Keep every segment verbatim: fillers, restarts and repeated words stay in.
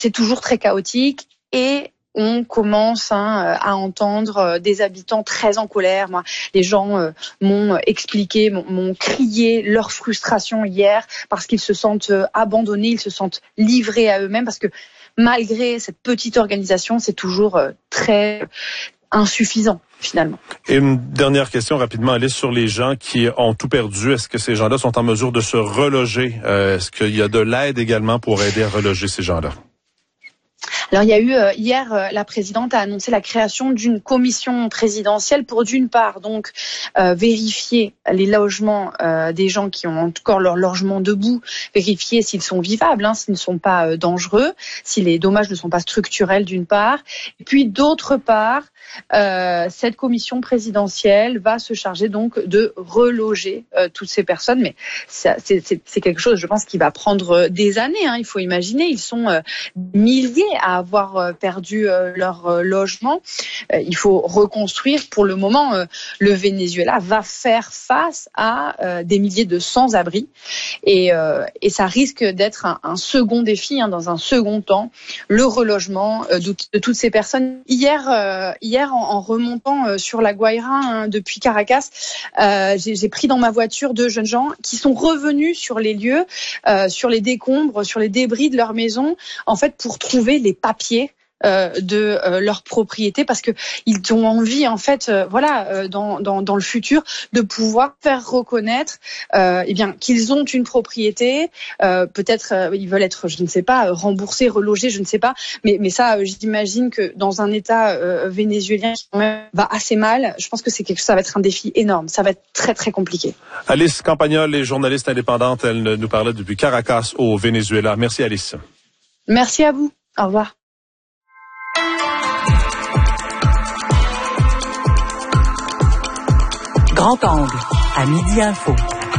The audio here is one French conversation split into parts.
c'est toujours très chaotique et on commence hein, à entendre des habitants très en colère. Moi, les gens euh, m'ont expliqué, m'ont, m'ont crié leur frustration hier parce qu'ils se sentent abandonnés, ils se sentent livrés à eux-mêmes parce que malgré cette petite organisation, c'est toujours euh, très insuffisant finalement. Et une dernière question rapidement, Alice, sur les gens qui ont tout perdu. Est-ce que ces gens-là sont en mesure de se reloger? Euh, est-ce qu'il y a de l'aide également pour aider à reloger ces gens-là? Alors il y a eu euh, hier euh, la présidente a annoncé la création d'une commission présidentielle pour d'une part donc euh, vérifier les logements euh, des gens qui ont encore leur logement debout, vérifier s'ils sont vivables, hein, s'ils ne sont pas euh, dangereux, si les dommages ne sont pas structurels d'une part, et puis d'autre part euh, cette commission présidentielle va se charger donc de reloger euh, toutes ces personnes, mais ça, c'est, c'est, c'est quelque chose je pense qui va prendre des années, hein, il faut imaginer, ils sont euh, milliers à avoir perdu leur logement. Il faut reconstruire. Pour le moment, le Venezuela va faire face à des milliers de sans-abri et, et ça risque d'être un, un second défi, hein, dans un second temps, le relogement de, de toutes ces personnes. Hier, hier en, en remontant sur la Guaira hein, depuis Caracas, euh, j'ai, j'ai pris dans ma voiture deux jeunes gens qui sont revenus sur les lieux, euh, sur les décombres, sur les débris de leur maison, en fait pour trouver les papiers euh, de euh, leur propriété parce que ils ont envie en fait euh, voilà euh, dans, dans dans le futur de pouvoir faire reconnaître euh, eh bien qu'ils ont une propriété, euh, peut-être euh, ils veulent être je ne sais pas remboursés, relogés, je ne sais pas, mais mais ça euh, j'imagine que dans un état euh, vénézuélien qui va assez mal, je pense que c'est quelque chose, ça va être un défi énorme, ça va être très très compliqué. Alice Campagnol est journaliste indépendante, elle nous parlait depuis Caracas au Venezuela. Merci Alice. Merci à vous. Au revoir. Grand angle, à Midi Info.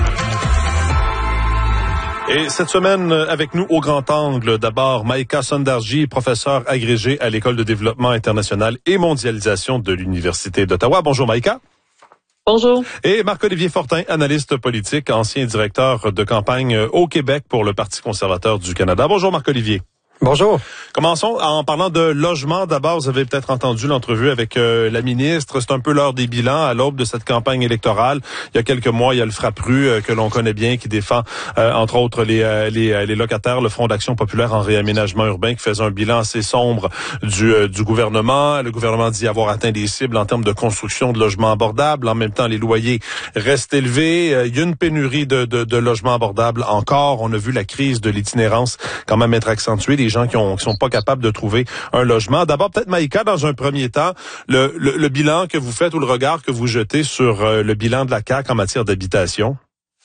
Et cette semaine, avec nous au Grand Angle, d'abord Maïka Sondarji, professeure agrégée à l'École de développement international et mondialisation de l'Université d'Ottawa. Bonjour Maïka. Bonjour. Et Marc-Olivier Fortin, analyste politique, ancien directeur de campagne au Québec pour le Parti conservateur du Canada. Bonjour Marc-Olivier. Bonjour. Commençons en parlant de logement. D'abord, vous avez peut-être entendu l'entrevue avec euh, la ministre. C'est un peu l'heure des bilans à l'aube de cette campagne électorale. Il y a quelques mois, il y a le Frappru euh, que l'on connaît bien, qui défend, euh, entre autres, les, euh, les, euh, les locataires, le Front d'action populaire en réaménagement urbain, qui faisait un bilan assez sombre du, euh, du gouvernement. Le gouvernement dit avoir atteint des cibles en termes de construction de logements abordables. En même temps, les loyers restent élevés. Euh, il y a une pénurie de, de, de logements abordables encore. On a vu la crise de l'itinérance quand même être accentuée. Les gens qui ont qui sont pas capables de trouver un logement. D'abord, peut-être Maïka, dans un premier temps, le, le, le bilan que vous faites ou le regard que vous jetez sur euh, le bilan de la C A Q en matière d'habitation.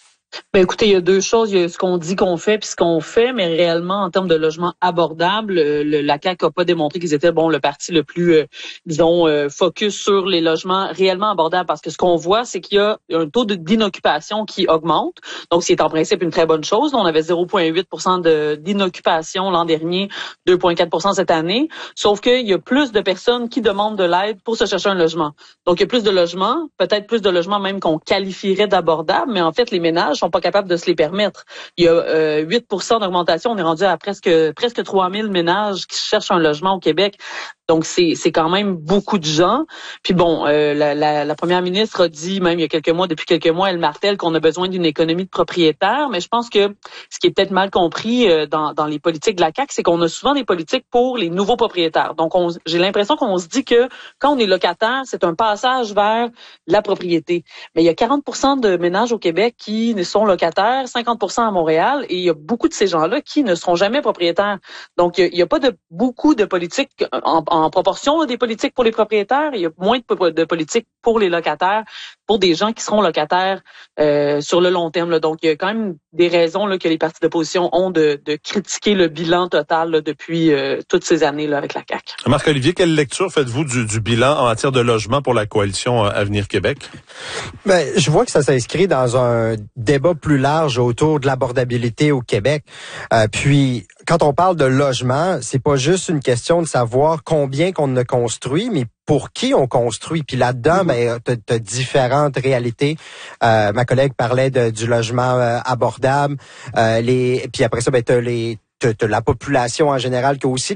Ben écoutez, il y a deux choses. Il y a ce qu'on dit qu'on fait puis ce qu'on fait, mais réellement, en termes de logement abordable, le, la C A Q n'a pas démontré qu'ils étaient bon le parti le plus, euh, disons, euh, focus sur les logements réellement abordables. Parce que ce qu'on voit, c'est qu'il y a un taux de, d'inoccupation qui augmente. Donc, c'est en principe une très bonne chose. On avait zéro virgule huit pour cent de, d'inoccupation l'an dernier, deux virgule quatre pour cent cette année. Sauf qu'il y a plus de personnes qui demandent de l'aide pour se chercher un logement. Donc, il y a plus de logements, peut-être plus de logements même qu'on qualifierait d'abordables, mais en fait, les ménages sont pas capables de se les permettre. Il y a euh, huit pour cent d'augmentation. On est rendu à presque presque trois mille ménages qui cherchent un logement au Québec. Donc, c'est c'est quand même beaucoup de gens. Puis bon, euh, la, la, la première ministre a dit, même il y a quelques mois, depuis quelques mois, elle martèle qu'on a besoin d'une économie de propriétaires. Mais je pense que ce qui est peut-être mal compris euh, dans, dans les politiques de la C A Q, c'est qu'on a souvent des politiques pour les nouveaux propriétaires. Donc, on, j'ai l'impression qu'on se dit que quand on est locataire, c'est un passage vers la propriété. Mais il y a quarante pour cent de ménages au Québec qui ne sont locataires, cinquante pour cent à Montréal, et il y a beaucoup de ces gens-là qui ne seront jamais propriétaires. Donc, il n'y a, a pas de beaucoup de politiques en, en proportion des politiques pour les propriétaires, il y a moins de, de politiques pour les locataires, pour des gens qui seront locataires euh, sur le long terme. Là. Donc, il y a quand même des raisons là, que les partis d'opposition ont de, de critiquer le bilan total là, depuis euh, toutes ces années là, avec la C A Q. Marc-Olivier, quelle lecture faites-vous du, du bilan en matière de logement pour la coalition Avenir Québec? Ben, je vois que ça s'inscrit dans un débat plus large autour de l'abordabilité au Québec. Euh, puis, quand on parle de logement, c'est pas juste une question de savoir combien qu'on a construit, mais pour qui on construit. Puis là-dedans, ben, t'as, t'as différentes réalités. Euh, ma collègue parlait de, du logement euh, abordable. Euh, les, puis après ça, ben, t'as les t'as la population en général qui a aussi